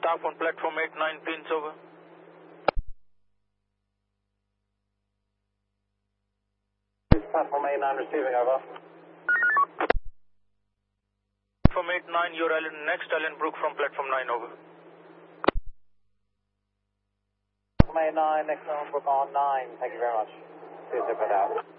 staff on platform 8-9 pins, over. Platform 8-9 receiving, over. Platform 8-9, you're next Allenbrook from platform 9, over. Platform 8-9, next Allenbrook on 9, thank you very much. See you, zip it out.